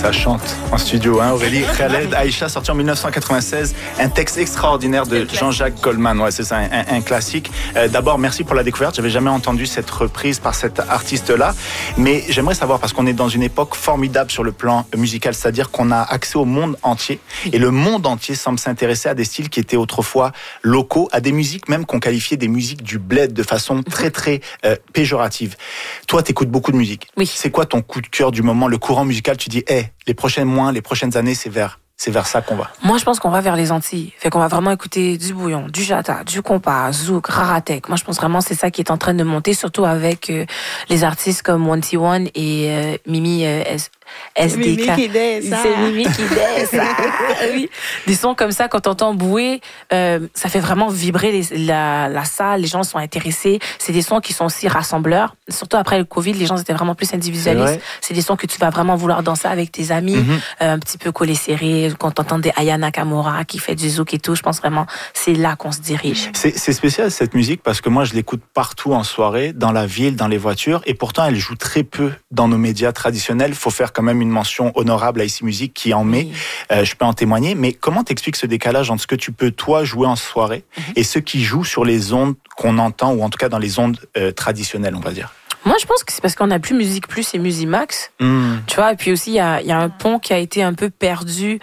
Ça chante en studio, hein, Aurélie. Khaled, Aïcha, sorti en 1996. Un texte extraordinaire de Jean-Jacques Goldman. Ouais, c'est ça, un classique. D'abord, merci pour la découverte. J'avais jamais entendu cette reprise par cet artiste-là. Mais j'aimerais savoir, parce qu'on est dans une époque formidable sur le plan musical, c'est-à-dire qu'on a accès au monde entier. Et le monde entier semble s'intéresser à des styles qui étaient autrefois locaux, à des musiques même qu'on qualifiait des musiques du bled de façon très, très péjorative. Toi, t'écoutes beaucoup de musique. Oui. C'est quoi ton coup de cœur du moment, le courant musical? Tu dis, les prochains mois, les prochaines années, c'est vers ça qu'on va. Moi, je pense qu'on va vers les Antilles. Fait qu'on va vraiment écouter du bouillon, du jata, du compas, zouk, raratek. Moi, je pense vraiment que c'est ça qui est en train de monter, surtout avec les artistes comme 1T1 et Mimi SDK. Mimi qui danse. C'est Mimi qui danse. Oui. Des sons comme ça, quand t'entends bouer, ça fait vraiment vibrer la salle. Les gens sont intéressés. C'est des sons qui sont aussi rassembleurs. Surtout après le Covid, les gens étaient vraiment plus individualistes. C'est des sons que tu vas vraiment vouloir danser avec tes amis, un petit peu collés serrés. Quand t'entends des Aya Nakamura qui fait du zouk et tout, je pense vraiment c'est là qu'on se dirige. C'est spécial cette musique parce que moi je l'écoute partout en soirée, dans la ville, dans les voitures, et pourtant elle joue très peu dans nos médias traditionnels. Il faut faire quand même une mention honorable à Ici Musique qui en met, je peux en témoigner, mais comment t'expliques ce décalage entre ce que tu peux toi jouer en soirée et ceux qui jouent sur les ondes qu'on entend, ou en tout cas dans les ondes traditionnelles, on va dire? Moi, je pense que c'est parce qu'on n'a plus Musique Plus et Musimax. Tu vois, et puis aussi, il y a un pont qui a été un peu perdu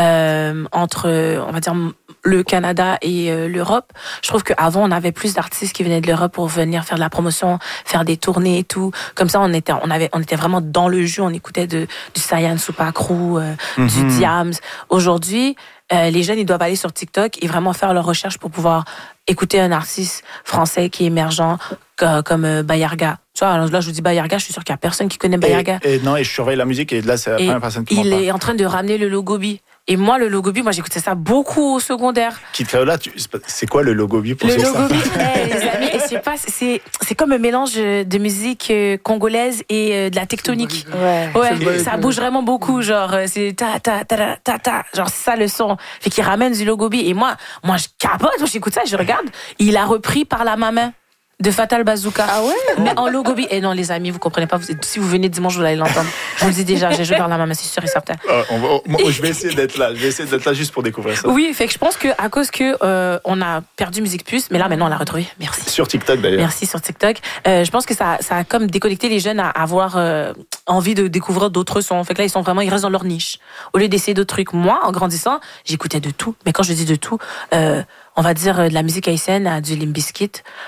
entre, on va dire, le Canada et l'Europe. Je trouve qu'avant, on avait plus d'artistes qui venaient de l'Europe pour venir faire de la promotion, faire des tournées et tout. Comme ça, on était vraiment dans le jeu. On écoutait du Sayan Supakru, du Diams. Aujourd'hui, les jeunes, ils doivent aller sur TikTok et vraiment faire leurs recherches pour pouvoir écouter un artiste français qui est émergent comme Bayarga. Tu vois, alors là, je vous dis Bayarga, je suis sûre qu'il n'y a personne qui connaît Bayarga. Et je surveille la musique et là, c'est la première personne qui m'en parle. Il est en train de ramener le Logobi. Et moi, le Logobi, j'écoutais ça beaucoup au secondaire. Kid Kaola, c'est quoi le Logobi pour le ça? Logobi, les amis, et c'est comme un mélange de musique congolaise et de la tectonique. Ouais, ça bouge vraiment beaucoup, genre c'est ta ta ta ta ta, genre c'est ça le son. Fait qu'il ramène du Logobi et moi je capote, j'écoute ça, je regarde, il a repris Par la main de Fatal Bazooka. Ah ouais? Mais en Logobi. Et non, les amis, vous comprenez pas. Si vous venez dimanche, vous allez l'entendre. Je vous le dis déjà, j'ai joué Par la main, c'est sûr et certain. Je vais essayer d'être là. Juste pour découvrir ça. Oui, fait que je pense que à cause que on a perdu Musique Plus, mais là maintenant on l'a retrouvé. Merci. Sur TikTok d'ailleurs. Merci sur TikTok. Je pense que ça a comme déconnecté les jeunes à avoir envie de découvrir d'autres sons. Fait que là ils restent dans leur niche. Au lieu d'essayer d'autres trucs. Moi, en grandissant, j'écoutais de tout. Mais quand je dis de tout, on va dire de la musique haïtienne à du Limp Bizkit,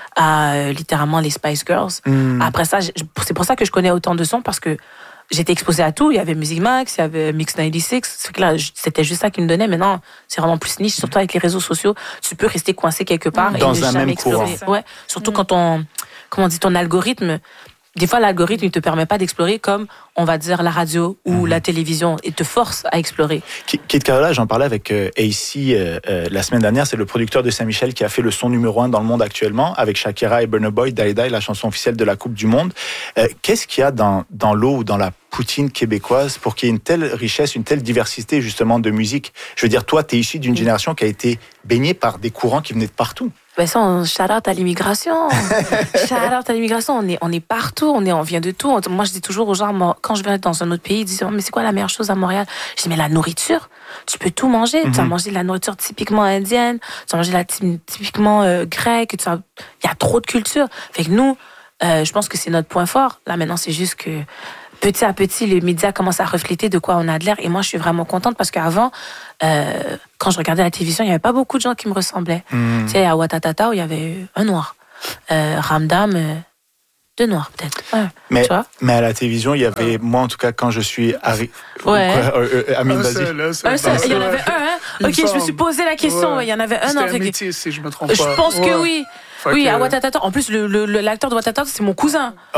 à littéralement les Spice Girls. Après ça, c'est pour ça que je connais autant de sons, parce que j'étais exposée à tout. Il y avait Music Max, il y avait Mix 96. C'est que là, c'était juste ça qui me donnait. Maintenant, c'est vraiment plus niche, surtout avec les réseaux sociaux. Tu peux rester coincé quelque part dans et ne un jamais même explorer. courant. Ouais, surtout quand ton algorithme. Des fois, l'algorithme ne te permet pas d'explorer comme, on va dire, la radio ou la télévision. Il te force à explorer. Kid Kaola, j'en parlais avec AC la semaine dernière. C'est le producteur de Saint-Michel qui a fait le son numéro 1 dans le monde actuellement, avec Shakira et Burna Boy, Die Die, la chanson officielle de la Coupe du Monde. Qu'est-ce qu'il y a dans l'eau ou dans la poutine québécoise pour qu'il y ait une telle richesse, une telle diversité justement de musique? Je veux dire, toi, tu es issu d'une génération qui a été baignée par des courants qui venaient de partout. Ben ça, on shout-out à l'immigration. Shout-out à l'immigration. On est partout. On vient de tout. Moi, je dis toujours aux gens, quand je vais dans un autre pays, ils disent, mais c'est quoi la meilleure chose à Montréal? Je dis, mais la nourriture. Tu peux tout manger. Tu vas manger de la nourriture typiquement indienne. Tu vas manger typiquement grecque. Il y a trop de culture. Fait que nous, je pense que c'est notre point fort. Là, maintenant, c'est juste que petit à petit, les médias commencent à refléter de quoi on a de l'air. Et moi, je suis vraiment contente parce qu'avant, quand je regardais la télévision, il n'y avait pas beaucoup de gens qui me ressemblaient. Tu sais, à Ouattatata, où il y avait un noir. Ramdam, deux noirs, peut-être. Ouais. Mais à la télévision, il y avait, moi en tout cas, quand je suis arrivé. Amine, vas-y. Il y en avait un, hein? Ok, je me suis posé la question. Il y en avait un. C'était un métis, si je me trompe pas. Je pense que oui. Oui, à Ouattatata. En plus, l'acteur de Ouattatata, c'est mon cousin. Oh.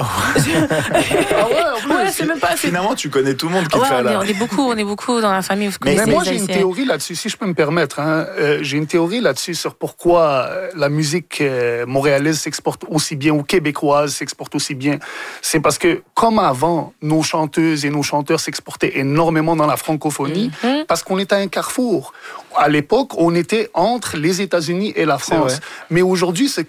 C'est même pas. Finalement, tu connais tout le monde qui fait là. On est beaucoup dans la famille. Mais moi, j'ai une théorie là-dessus, si je peux me permettre. J'ai une théorie là-dessus sur pourquoi la musique montréalaise s'exporte aussi bien, ou québécoise s'exporte aussi bien. C'est parce que, comme avant, nos chanteuses et nos chanteurs s'exportaient énormément dans la francophonie, parce qu'on était à un carrefour. À l'époque, on était entre les États-Unis et la France. Mais aujourd'hui, ce carrefour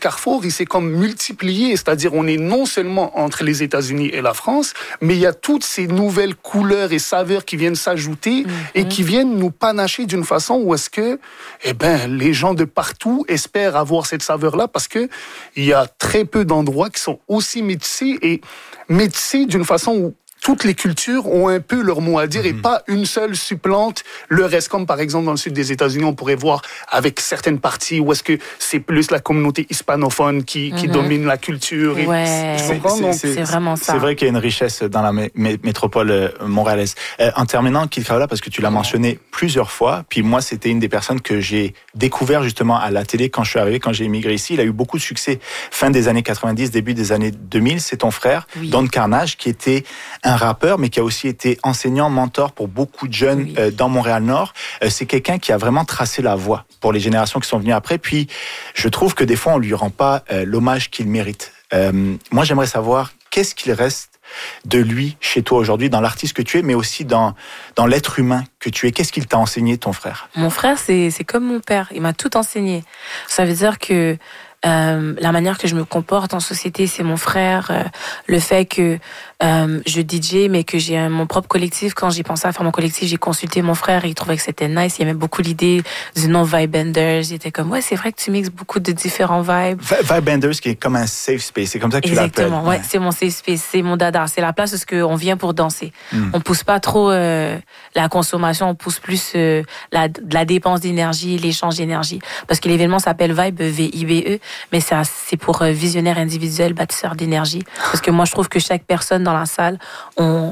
carrefour, il s'est comme multiplié. C'est-à-dire, on est non seulement entre les États-Unis et la France, mais il y a toutes ces nouvelles couleurs et saveurs qui viennent s'ajouter et qui viennent nous panacher d'une façon où est-ce que, les gens de partout espèrent avoir cette saveur-là parce que il y a très peu d'endroits qui sont aussi métissés et métissés d'une façon où toutes les cultures ont un peu leur mot à dire et pas une seule supplante le reste. Comme par exemple dans le sud des États-Unis, on pourrait voir avec certaines parties où est-ce que c'est plus la communauté hispanophone qui domine la culture. Ouais, c'est vraiment ça. C'est vrai qu'il y a une richesse dans la métropole montréalaise. En terminant, Kid Kaola, parce que tu l'as mentionné plusieurs fois, puis moi c'était une des personnes que j'ai découvert justement à la télé quand je suis arrivé, quand j'ai immigré ici. Il a eu beaucoup de succès fin des années 90, début des années 2000. C'est ton frère, Don Carnage, qui était un rappeur, mais qui a aussi été enseignant, mentor pour beaucoup de jeunes dans Montréal-Nord. C'est quelqu'un qui a vraiment tracé la voie pour les générations qui sont venues après. Puis, je trouve que des fois, on lui rend pas l'hommage qu'il mérite. Moi, j'aimerais savoir qu'est-ce qu'il reste de lui chez toi aujourd'hui, dans l'artiste que tu es, mais aussi dans l'être humain que tu es. Qu'est-ce qu'il t'a enseigné, ton frère? Mon frère, c'est comme mon père. Il m'a tout enseigné. Ça veut dire que la manière que je me comporte en société, c'est mon frère. Le fait que je DJ, mais que j'ai mon propre collectif. Quand j'ai pensé à faire mon collectif, j'ai consulté mon frère et il trouvait que c'était nice. Il aimait beaucoup l'idée du nom Vibenders. Il était comme, ouais, c'est vrai que tu mixes beaucoup de différents vibes. Vibenders, qui est comme un safe space. C'est comme ça que tu l'appelles. Exactement, ouais, c'est mon safe space. C'est mon dada. C'est la place où on vient pour danser. On pousse pas trop la consommation, on pousse plus la dépense d'énergie, l'échange d'énergie. Parce que l'événement s'appelle Vibe, V-I-B-E. Mais c'est pour visionnaires individuels, bâtisseurs d'énergie. Parce que moi, je trouve que chaque personne dans la salle, on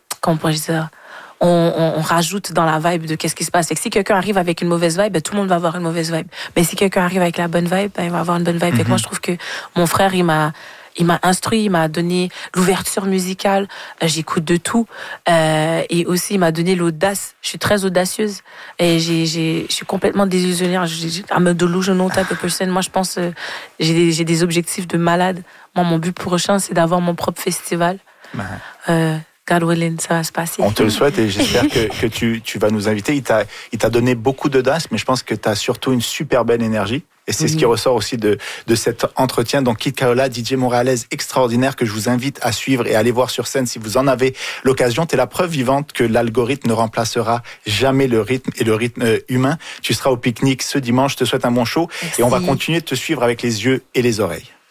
rajoute dans la vibe de qu'est-ce qui se passe. Fait que si quelqu'un arrive avec une mauvaise vibe, tout le monde va avoir une mauvaise vibe. Mais si quelqu'un arrive avec la bonne vibe, il va avoir une bonne vibe. Fait que moi, je trouve que mon frère, il m'a instruit, il m'a donné l'ouverture musicale, j'écoute de tout, et aussi il m'a donné l'audace. Je suis très audacieuse et je suis complètement désillusionnée. I'm a delusional type of person. Moi, je pense j'ai des objectifs de malade. Moi, mon but prochain, c'est d'avoir mon propre festival. God willing, ça va se passer. On te le souhaite et j'espère que tu vas nous inviter. Il t'a donné beaucoup d'audace, mais je pense que tu as surtout une super belle énergie. Et c'est ce qui ressort aussi de cet entretien. Donc, Kid Kaola, DJ montréalaise extraordinaire que je vous invite à suivre et à aller voir sur scène si vous en avez l'occasion. T'es la preuve vivante que l'algorithme ne remplacera jamais le rythme et le rythme humain. Tu seras au pique-nique ce dimanche. Je te souhaite un bon show. Merci. Et on va continuer de te suivre avec les yeux et les oreilles.